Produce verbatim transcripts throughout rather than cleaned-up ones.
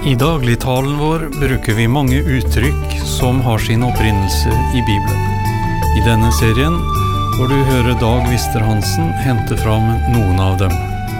I dagligtalen vår bruker vi mange uttrykk som har sin opprinnelse i Bibelen. I denne serien får du høre Dag Vister-Hansen hente fram noen av dem.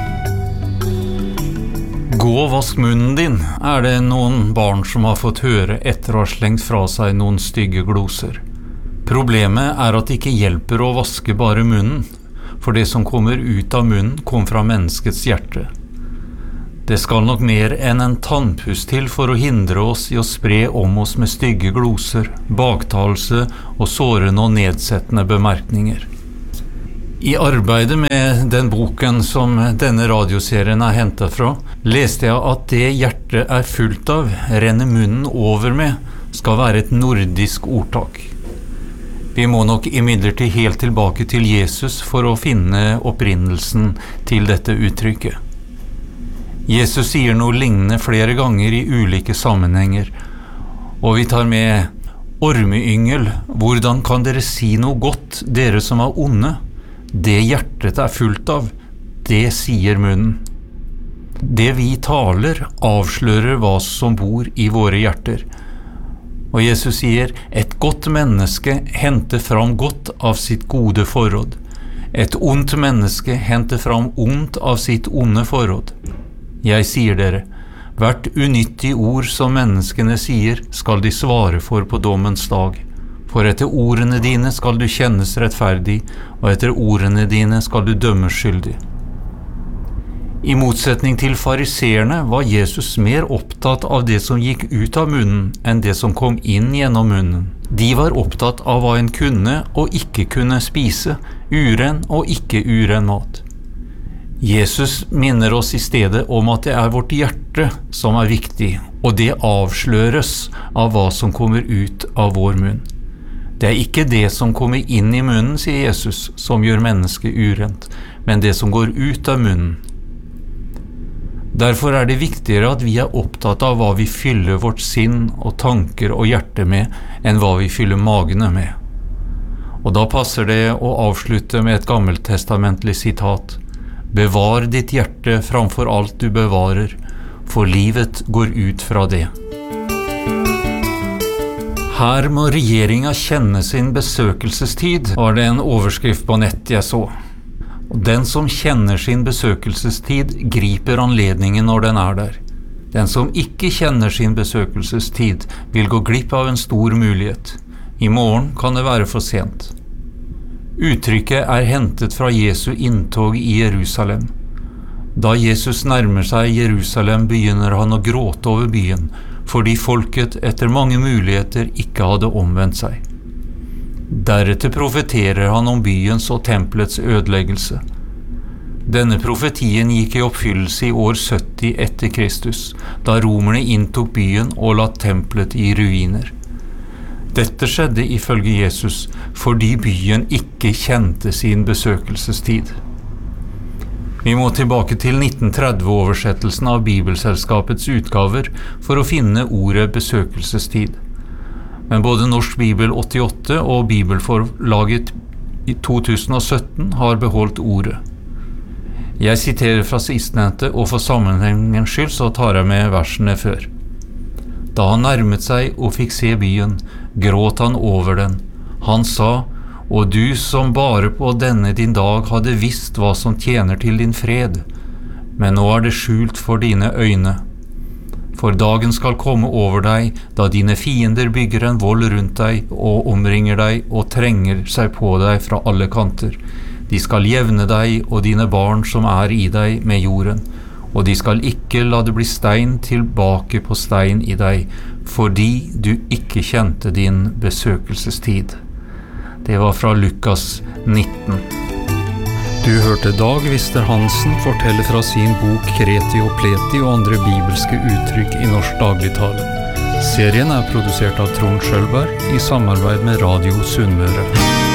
Gå og vask munnen din, er det noen barn som har fått høre etter å ha slengt fra seg noen stygge gloser. Problemet er at det ikke hjelper å vaske bare munnen, for det som kommer ut av munnen kom fra menneskets hjerte. Det skal nok mer enn en tannpust til for å hindre oss i å spre om oss med stygge gloser, baktalelse og sårende og nedsettende bemerkninger. I arbeidet med den boken som denne radioserien er hentet fra, leste jeg at det hjertet er fullt av, renner munnen over med, skal være et nordisk ordtak. Vi må nok imidlertid helt tilbake til Jesus for å finne opprinnelsen til dette uttrykket. Jesus sier noe lignende flere ganger i ulike sammenhenger, og vi tar med ormeyngel. Hvordan kan dere si noe godt, dere som er onde? Det hjertet er fullt av, det sier munnen. Det vi taler avslører hva som bor i våre hjerter. Og Jesus sier, et godt menneske henter fram godt av sitt gode forråd. Et ondt menneske henter fram ondt av sitt onde forråd. Jeg sier dere, hvert unyttig ord som menneskene sier, skal de svare for på dommens dag. For etter ordene dine skal du kjennes rettferdig, og etter ordene dine skal du dømmes skyldig. I motsetning til fariseerne var Jesus mer opptatt av det som gikk ut av munnen, enn det som kom inn gjennom munnen. De var opptatt av hva en kunne og ikke kunne spise, uren og ikke uren mat. Jesus minner oss i stedet om at det er vårt hjerte som er viktig, og det avsløres av hva som kommer ut av vår munn. Det er ikke det som kommer inn i munnen, sier Jesus, som gjør mennesket urent, men det som går ut av munnen. Derfor er det viktigere at vi er opptatt av hva vi fyller vårt sinn og tanker og hjerte med, enn hva vi fyller magene med. Og da passer det å avslutte med et gammeltestamentlig sitat. Bevar ditt hjerte framfor alt du bevarer, for livet går ut fra det. Her må regjeringa kjenne sin besøkelsestid, var det en overskrift på nett jeg så. Og den som kjenner sin besøkelsestid, griper anledningen når den er der. Den som ikke kjenner sin besøkelsestid, vil gå glipp av en stor mulighet. I morgen kan det være for sent. Uttrykket er hentet fra Jesu inntog i Jerusalem. Da Jesus nærmer seg Jerusalem, begynner han å gråte over byen, fordi folket etter mange muligheter ikke hadde omvendt seg. Deretter profeterer han om byens og tempelets ødeleggelse. Denne profetien gikk i oppfyllelse i år sytti etter Kristus, da romerne inntok byen og la tempelet i ruiner. Dette skjedde ifølge Jesus fordi byen ikke kjente sin besøkelsestid. Vi må tilbake til nitten tretti-oversettelsen av Bibelselskapets utgaver for å finne ordet besøkelsestid. Men både Norsk Bibel åttiåtte og Bibelforlaget i to tusen og sytten har beholdt ordet. Jeg siterer fra sistnevnte, og for sammenhengens skyld så tar jeg med versene før. Da han nærmet seg og fikk se byen, gråt han over den. Han sa, og du som bare på denne din dag hadde visst hva som tjener til din fred, men nå er det skjult for dine øyne. For dagen skal komme over deg, da dine fiender bygger en vold rundt deg og omringer deg og trenger seg på deg fra alle kanter. De skal jevne deg og dine barn som er i deg med jorden, og de skal ikke la det bli stein tilbake på stein i deg, fordi du ikke kjente din besøkelsestid. Det var fra Lukas nitten. Du hørte Dag Vister-Hansen fortelle fra sin bok Kreti og Pleti og andre bibelske uttrykk i norsk dagligtale. Serien er produsert av Trond Skjølberg i samarbeid med Radio Sunnmøre.